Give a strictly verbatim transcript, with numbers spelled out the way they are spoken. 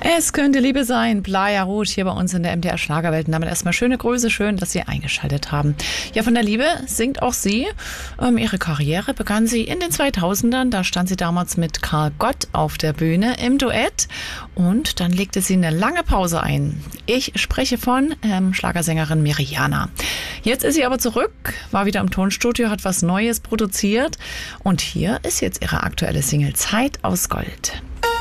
Es könnte Liebe sein, Playa Rouge hier bei uns in der M D R Schlagerwelt. Und damit erstmal schöne Grüße, schön, dass Sie eingeschaltet haben. Ja, von der Liebe singt auch sie. Ähm, ihre Karriere begann sie in den zweitausendern. Da stand sie damals mit Karl Gott auf der Bühne im Duett. Und dann legte sie eine lange Pause ein. Ich spreche von ähm, Schlagersängerin Meriana. Jetzt ist sie aber zurück, war wieder im Tonstudio, hat was Neues produziert. Und hier ist jetzt ihre aktuelle Single Zeit aus Gold.